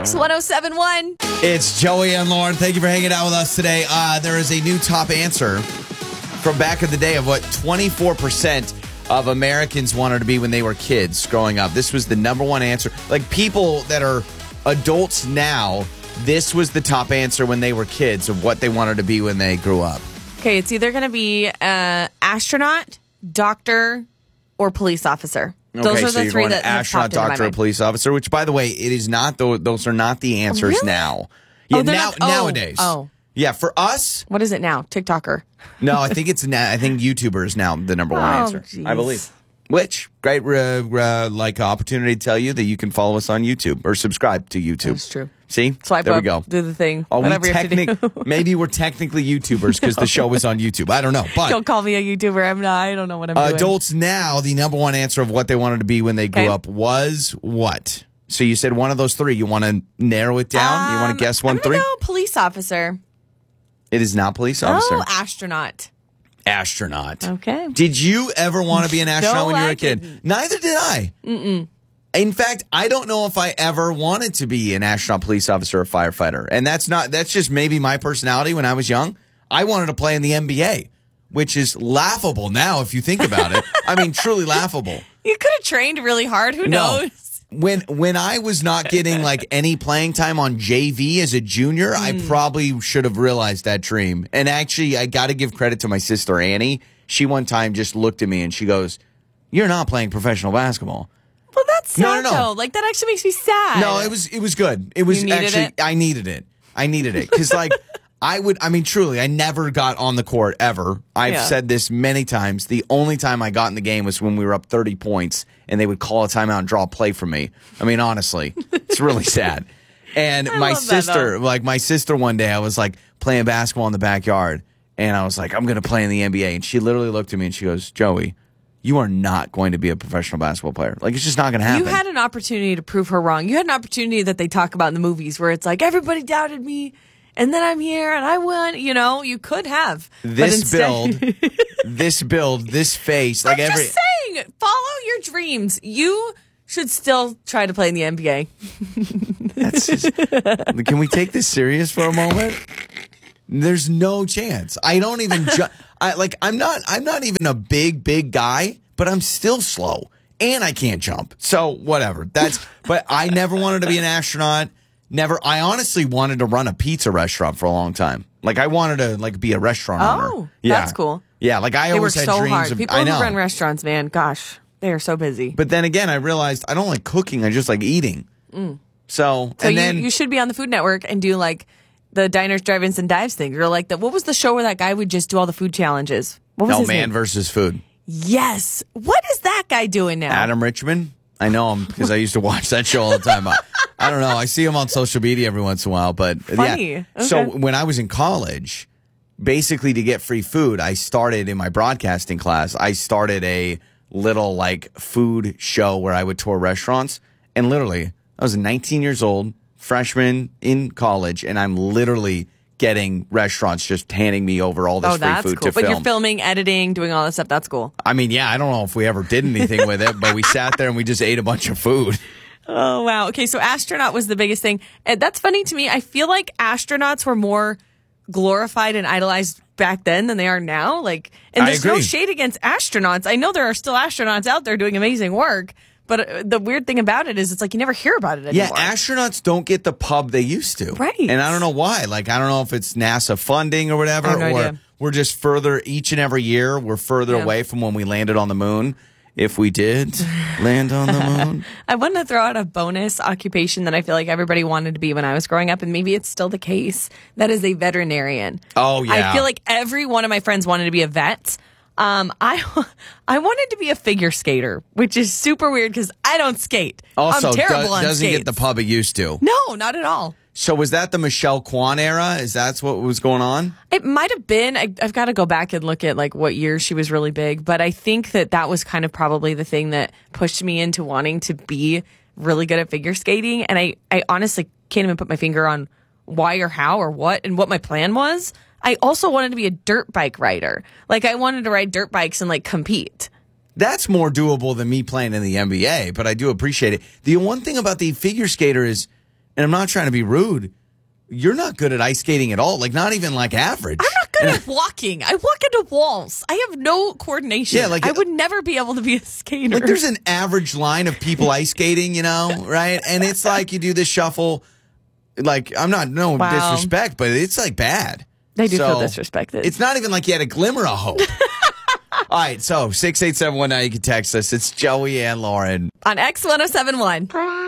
Mix 107.1. It's Joey and Lauren. Thank you for hanging out with us today. There is a new top answer from back in the day of what 24% of Americans wanted to be when they were kids growing up. This was the number one answer. Like people that are adults now, this was the top answer when they were kids of what they wanted to be when they grew up. Okay, it's either going to be astronaut, doctor, or police officer. Those are so the you're three going that have astronaut, popped into my doctor, or mind. police officer, which, by the way, it is not. Those are not the answers Really? now. Yeah, they're not- nowadays. Oh. Yeah, for us, What is it now? TikToker. no, I think I think YouTuber is now the number one answer. Geez. I believe. Which great opportunity to tell you that you can follow us on YouTube or subscribe to YouTube. That's true. See, Swipe there up, we go. do the thing. Oh, whatever you have to do. maybe we're technically YouTubers because the show was on YouTube. I don't know, but Don't call me a YouTuber. I'm not. I don't know what I'm doing. adults now, the number one answer of what they wanted to be when they grew Okay. up was what? So you said one of those three. You want to narrow it down? You want to guess one, I'm three? gonna go police officer. It is not police officer. Oh, astronaut. Astronaut. Okay. Did you ever want to be an astronaut when you were I a kid? didn't. Neither did I. In fact, I don't know if I ever wanted to be an astronaut, police officer, or firefighter. And that's just maybe my personality when I was young. I wanted to play in the NBA, which is laughable now if you think about it. I mean, truly laughable. You could have trained really hard. Who No. knows? When I was not getting like any playing time on JV as a junior, I probably should have realized that dream. And actually, I got to give credit to my sister Annie. She one time just looked at me and she goes, "You're not playing professional basketball." Well, that's sad No. though. Like that actually makes me sad. No, it was good. It was You needed actually it? I needed it because like truly, I never got on the court ever. I've Yeah. said this many times. The only time I got in the game was when we were up 30 points and they would call a timeout and draw a play from me. I mean, honestly, it's really sad. And I my love that, sister one day, I was like playing basketball in the backyard and I was like, I'm going to play in the NBA. And she literally looked at me and she goes, "Joey, you are not going to be a professional basketball player. Like, it's just not going to happen." You had an opportunity to prove her wrong. You had an opportunity that they talk about in the movies where it's like everybody doubted me, and then I'm here and I won. You know, you could have this build, this face, like I'm every. just saying, follow your dreams. You should still try to play in the NBA. That's just, can we take this serious for a moment? There's no chance. I don't even. I'm not even a big guy, but I'm still slow and I can't jump. So whatever. But I never wanted to be an astronaut. Never. I honestly wanted to run a pizza restaurant for a long time. Like I wanted to be a restaurant owner. Oh, Yeah. that's cool. Yeah, like I They always work had so dreams hard. of. People I who know. run restaurants, man, gosh, they are so busy. But then again, I realized I don't like cooking. I just like eating. So and then you should be on the Food Network and do like the diners, drive-ins, and dives thing. Or like what was the show where that guy would just do all the food challenges? What was No his Man name? versus Food. Yes. What is that guy doing now? Adam Richman. I know him because I used to watch that show all the time. I don't know. I see him on social media every once in a while, but Funny. yeah. Okay. So when I was in college, basically to get free food, I started in my broadcasting class. I started a little like food show where I would tour restaurants, and literally, I was 19 years old, freshman in college, and I'm literally getting restaurants just handing me over all this free that's food cool. to But film. you're filming, editing, doing all that stuff. That's cool. I mean, yeah, I don't know if we ever did anything with it, but we sat there and we just ate a bunch of food. Oh, wow. Okay, so astronaut was the biggest thing. And that's funny to me. I feel like astronauts were more glorified and idolized back then than they are now. Like, and I there's no agree. shade against astronauts. I know there are still astronauts out there doing amazing work, but the weird thing about it is it's like you never hear about it Yeah, anymore. astronauts don't get the pub they used to. Right. And I don't know why. Like, I don't know if it's NASA funding or whatever, I have no or idea. we're just further, each and every year, we're further Yeah. away from when we landed on the moon. If we did land on the moon. I wanted to throw out a bonus occupation that I feel like everybody wanted to be when I was growing up, and maybe it's still the case. That is a veterinarian. Oh, yeah. I feel like every one of my friends wanted to be a vet. I wanted to be a figure skater, which is super weird because I don't skate. Also, I'm terrible on doesn't skates. get the pub it used to. No, not at all. So was that the Michelle Kwan era? Is that what was going on? It might have been. I've got to go back and look at like what year she was really big, but I think that was kind of probably the thing that pushed me into wanting to be really good at figure skating. And I honestly can't even put my finger on why or how or what and what my plan was. I also wanted to be a dirt bike rider. Like I wanted to ride dirt bikes and like compete. That's more doable than me playing in the NBA, but I do appreciate it. The one thing about the figure skater is and I'm not trying to be rude, you're not good at ice skating at all. Like, not even like average. I'm not good at walking. I walk into walls. I have no coordination. Yeah, like- I would never be able to be a skater. Like, there's an average line of people ice skating, you know, right? And it's like you do this shuffle. Like, I'm not, no Wow. disrespect, but it's like bad. They do feel So, disrespected. It's not even like you had a glimmer of hope. All right, so 68719, you can text us. It's Joey and Lauren. On X1071.